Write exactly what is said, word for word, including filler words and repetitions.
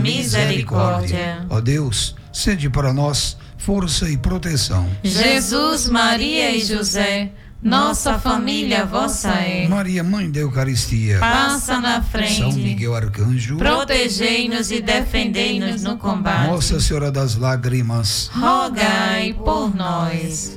misericórdia. Ó Deus, sede para nós força e proteção. Jesus, Maria e José, nossa família vossa é. Maria, Mãe da Eucaristia, Passa na frente. São Miguel Arcanjo, Protegei-nos e defendei-nos no combate. Nossa Senhora das Lágrimas, Rogai por nós.